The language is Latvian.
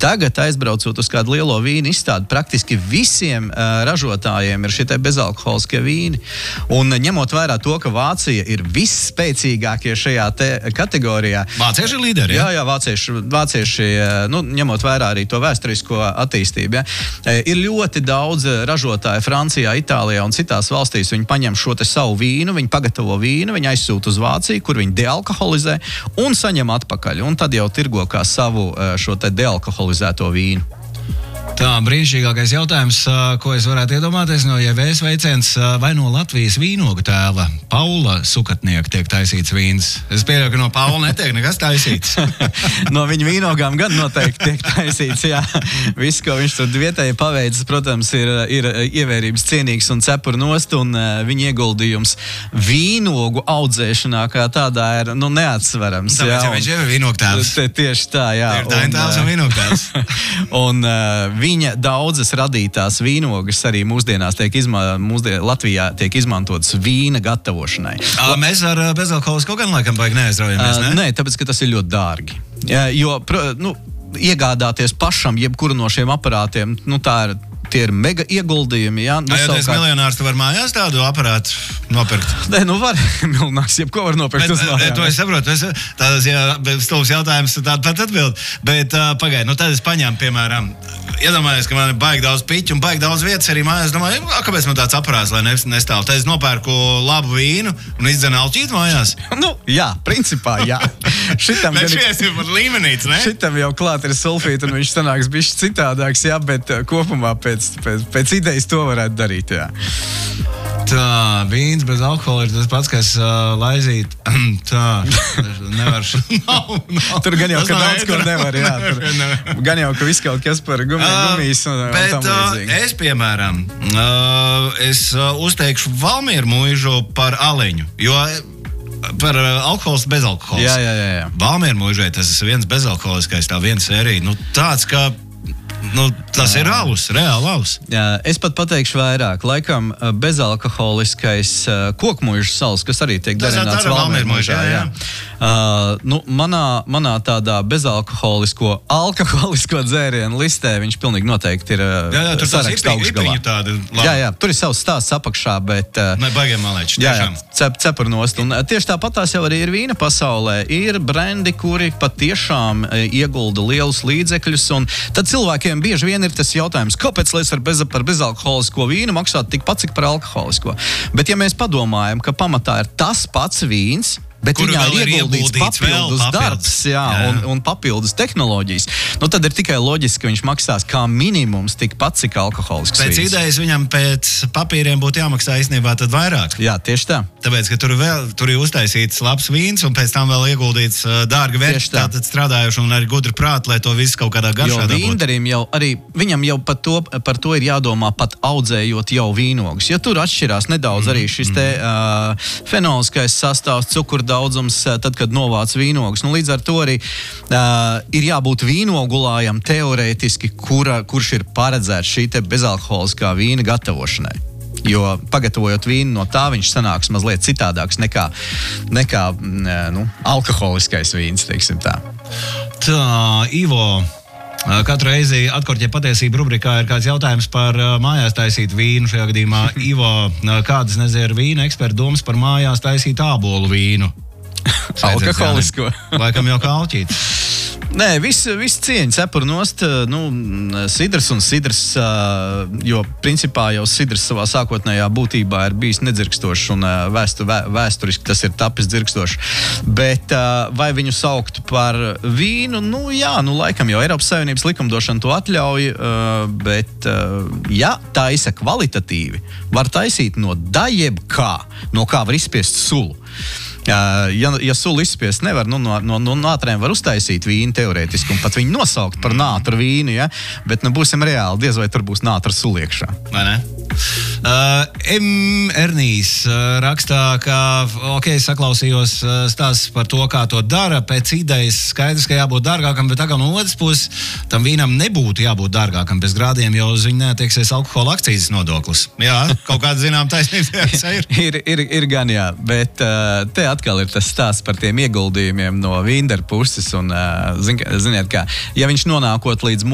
Tagad, aizbraucot uz kādu lielo vīnu izstādi, praktiski visiem ražotājiem ir šitie bezalkoholiskie vīni. Un ņemot vērā to, ka Vācija ir visspēcīgākie šajā kategorijā. Vācieši ir līderi, ja? Jā, vācieši, ņemot vērā arī to vēsturisko attīstību, ja? Ir ļoti daudz ražotāju Francijā, Itālijā un citās valstīs. Viņi paņem šo te savu vīnu, viņi pagatavo vīnu, viņi aizsūta uz Vāciju, kur viņi dealkoholizē un saņem atpakaļ. Un tad jau tirgo kā savu šo te dealkoholizēto vīnu. Tā, brīnišķīgākais jautājums, ko es varētu iedomāties no JVS veiciens, vai no Latvijas vīnogu tēva Paula Sukatnieka tiek taisīts vīns? Es pieļauju, ka no Paula netiek nekas taisīts. No viņa vīnogām gan noteikti tiek taisīts, jā. Viss, ko viņš tur vietēji paveicis, protams, ir ievērības cienīgs un cepur nost, un viņa ieguldījums vīnogu audzēšanā kā tādā ir, neatsverams. Tāpēc, ja viņš ir vīnogu tēvs. Tieši tā, jā. Ir tā tēvs un vīnogu tēvs. Un viņa daudzas radītās vīnogas arī mūsdienās Latvijā tiek izmantotas vīna gatavošanai. Mēs ar bezalkoholisku gan laikam baigi neaizraujamies, ne? Nē, tāpēc, ka tas ir ļoti dārgi. Jo, iegādāties pašam jebkuru no šiem aparātiem, tie ir mega ieguldījumi, jā. Ja tu esi miljonārs, tu var mājās tādu aparātu nopirkt? Nē, var miljonārs, jebko var nopirkt uz mājām. To es saprotu, tādas stulbs jautājums, tāda pat atbild. Bet pagaidi, tad es paņēmu, piemēram, iedomājies, ka man ir baigi daudz piķu un baigi daudz vietas arī mājās. Domāju, kāpēc man tāds aparāts, lai nestāv? Tad es nopērku labu vīnu un izdzenu alķītu mājās. Jā, principā, jā. Šitam ir pat līmenīts, ne? Šitam jau klāt ir sulfīti un viņš sanāks bišķi citādāks, jā, bet kopumā pēc idejas to varētu darīt, jā. Tā, vīns bez alkohola ir tas pats, kas laizīt. Tā, nevar. Tur gan jau, ka daudz ko nevar, jā. Gan jau, ka viss kaut kas par gumijas un tam līdzīgi. Es, piemēram, uzteikšu Valmieru mūžu par aleņu, jo par alkohols bezalkohols. Jā. Valmieru mūžai tas ir viens bezalkoholiskais, tā viena sērija. Tāds, ka tas ir reāli alus. Jā, es pat pateikšu vairāk. Laikam bezalkoholiskais kokmuižu sals, kas arī tiek darināts Valmieru mūžā. Jā. Manā tādā alkoholisko dzērienu listē viņš pilnīgi noteikti ir saraksta augšgalā. Jā, tur ir savs stāsts apakšā, bet... Baigiem malēči, tiešām. Cepurnost. Un tieši tāpat tās jau arī ir vīna pasaulē. Ir brendi, kuri patiešām iegulda lielus līdzekļus, un tad cilvēkiem bieži vien ir tas jautājums, kāpēc lai es par bezalkoholisko vīnu maksātu tikpat, cik par alkoholisko. Bet ja mēs padomājam, ka pamatā ir tas pats vīns, bet viņā ir ieguldīts papildus darbs, jā. Un papildus tehnoloģijas, tad ir tikai loģiski, ka viņš maksās kā minimums tikpat, cik alkoholisks vīns. Pēc idejas viņam pēc papīriem būtu jāmaksā īstenībā tad vairāk. Jā, tieši tā. Tāpēc, ka tur ir uztaisīts labs vīns un pēc tam vēl ieguldīts dārga vērts, tātad strādājuši un arī gudri prāti, lai to visu kaut kādā garšā dabūtu. Jo vīndarim viņam jau par to ir jādomā pat audzējot jau vīnogus. Ja tur atšķirās nedaudz arī šis te fenoliskais sastāvs, cukurdaudzums, tad, kad novāc vīnogus. Līdz ar to arī ir jābūt vīnogulājam teorētiski, kurš ir paredzēts šī te bezalkoholiskā vīna gatavošanai. Jo pagatavojot vīnu no tā, viņš sanāks mazliet citādāks nekā alkoholiskais vīns, teiksim tā. Tā, Ivo, katru reizi atkorķē patiesība rubrikā ir kāds jautājums par mājās taisīt vīnu. Šajā gadījumā, Ivo, kādas nezēra vīna eksperta domas par mājās taisīt ābolu vīnu? Alkoholisko. Laikam jau kā alķīts. Nē, viss cieņa cepur nost, sidrs un sidrs, jo principā jau sidrs savā sākotnējā būtībā ir bijis nedzirkstošs un vēsturiski tas ir tapis dzirkstošs. Bet vai viņu saukt par vīnu? Laikam jau Eiropas Savienības likumdošana to atļauj, bet ja taisa kvalitatīvi, var taisīt no jebkā, no kā var izspiest sulu. Ja sulu izspiest nevar, no nātrēm var uztaisīt vīnu teorētiski un pat viņu nosaukt par nātru vīnu, ja? Bet būsim reāli, diez vai tur būs nātra sula iekšā. Vai ne? Ernijs rakstā, ka, saklausījos stāsts par to, kā to dara, pēc idejas skaidrs, ka jābūt dārgākam, bet no otras puses tam vīnam nebūtu jābūt dārgākam bez grādiem, jo uz viņu neatieksies alkohola akcīzes nodoklis. Jā, kaut kāda zinām taisnība ir gan jā, bet te atkal ir tas stāsts par tiem ieguldījumiem no vīndera puses un, ziniet kā, ja viņš nonākot līdz